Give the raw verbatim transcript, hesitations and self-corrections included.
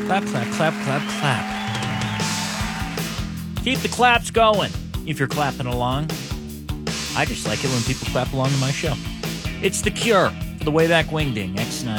Clap, clap, clap, clap, clap. Keep the claps going if you're clapping along. I just like it when people clap along to my show. It's The Cure for the Wayback Wingding, X nine.